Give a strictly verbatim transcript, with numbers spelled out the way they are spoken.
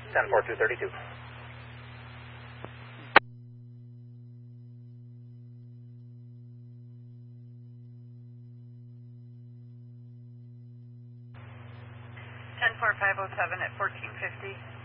ten four two thirty-two. ten four five oh seven at fourteen fifty.